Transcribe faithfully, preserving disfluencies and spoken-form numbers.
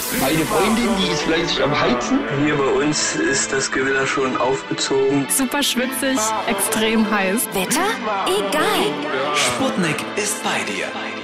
Meine Freundin, die ist fleißig am Heizen. Hier bei uns ist das Gewitter schon aufgezogen. Super schwitzig, extrem heiß. Wetter? Egal. Sputnik ist bei dir.